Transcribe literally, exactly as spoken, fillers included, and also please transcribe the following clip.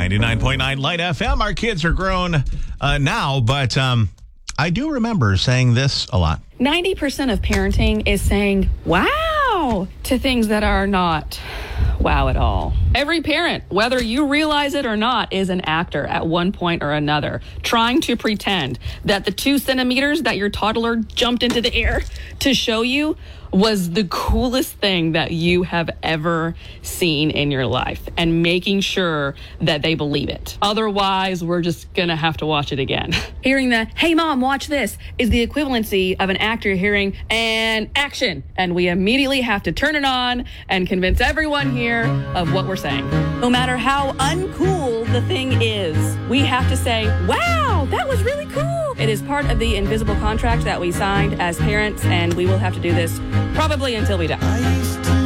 ninety-nine point nine Light F M. Our kids are grown uh, now, but um, I do remember saying this a lot. ninety percent of parenting is saying, wow, to things that are not wow at all. Every parent, whether you realize it or not, is an actor at one point or another, trying to pretend that the two centimeters that your toddler jumped into the air to show you was the coolest thing that you have ever seen in your life, and making sure that they believe it. Otherwise, we're just gonna have to watch it again. Hearing the, hey mom, watch this, is the equivalency of an actor hearing, and action. And we immediately have to turn it on and convince everyone here of what we're saying. No matter how uncool the thing is, we have to say, wow, that was really cool. It is part of the invisible contract that we signed as parents, and we will have to do this probably until we die.